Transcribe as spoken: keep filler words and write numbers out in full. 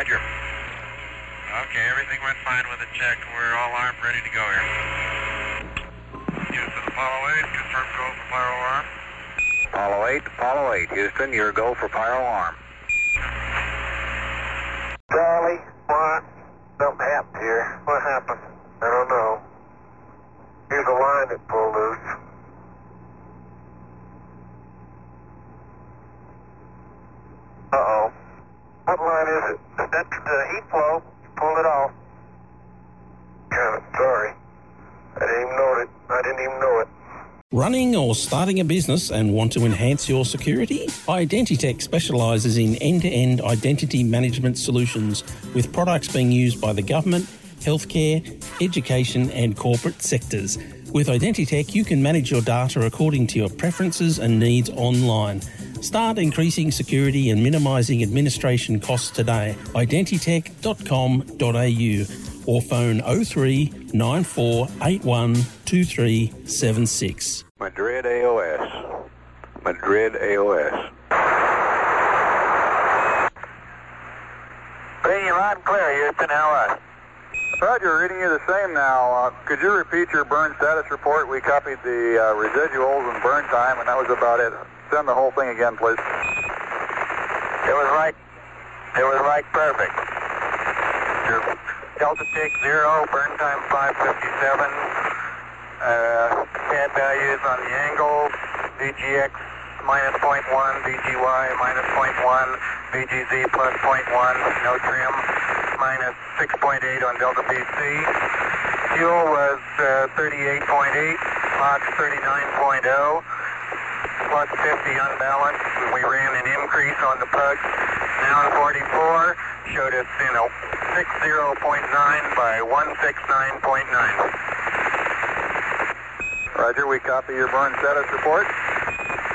Roger. Okay, everything went fine with the check. We're all armed, ready to go here. Houston, Apollo eight, confirm go for pyro alarm. Apollo eight, Apollo eight, Houston, your go for pyro alarm. Charlie, what? Something happened here. What happened? I don't know. Here's a line that pulled loose. Uh-oh. What line is it? That's the heat flow. Pulled it off. Kind of sorry. I didn't even know it. I didn't even know it. Running or starting a business and want to enhance your security? Identitech specialises in end-to-end identity management solutions with products being used by the government, healthcare, education and corporate sectors. With Identitech, you can manage your data according to your preferences and needs online. Start increasing security and minimising administration costs today. identitech dot com dot a u or phone oh three nine four eight one two three seven six. Madrid A O S. Madrid A O S. Reading you loud and clear, Houston. How are you? Roger, reading you the same now. Uh, could you repeat your burn status report? We copied the uh, residuals and burn time, and that was about it. Send the whole thing again, please. It was right. It was right perfect. Your Delta tick zero, burn time five fifty-seven. Uh, pad values on the angle. V G X minus zero point one, V G Y minus zero point one, V G Z plus zero point one, no trim. Minus six point eight on Delta P C. Fuel was uh, thirty-eight point eight, Mach thirty-nine point oh, plus fifty unbalanced. We ran an increase on the P U G. Down forty-four, showed us, you know, sixty point nine by one sixty-nine point nine. Roger, we copy your burn status report.